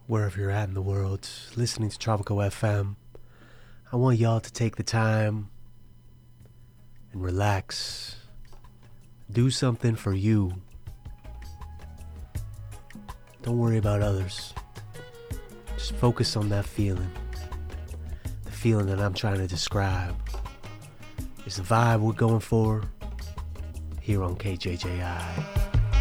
wherever you're at in the world, listening to Tropical FM. I want y'all to take the time and relax. Do something for you. Don't worry about others. Just focus on that feeling. The feeling that I'm trying to describe. It's the vibe we're going for here on KJJI.